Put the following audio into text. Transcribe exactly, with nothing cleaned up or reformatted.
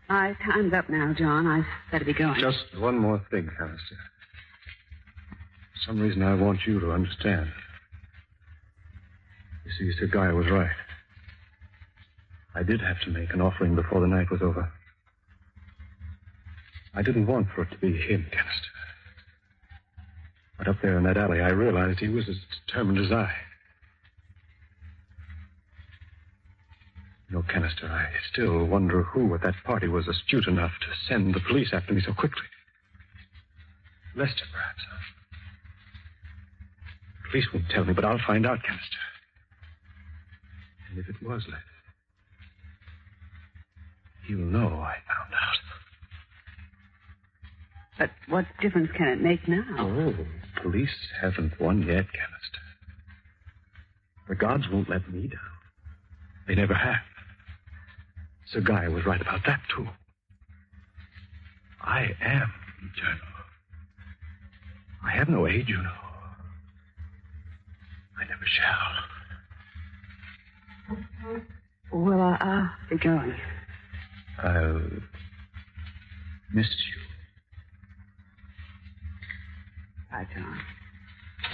My time's up now, John. I better be going. Just one more thing, Canister. For some reason, I want you to understand. You see, Sir Guy was right. I did have to make an offering before the night was over. I didn't want for it to be him, Canister. But up there in that alley, I realized he was as determined as I. You know, Canister, I still wonder who at that party was astute enough to send the police after me so quickly. Lester, perhaps. Huh? The police won't tell me, but I'll find out, Canister. And if it was Lester, he'll know I found out. But what difference can it make now? Oh, police haven't won yet, Canister. The gods won't let me down. They never have. Sir Guy was right about that, too. I am eternal. I have no age, you know. I never shall. Well, I, I'll be going. I'll miss you. Bye, John.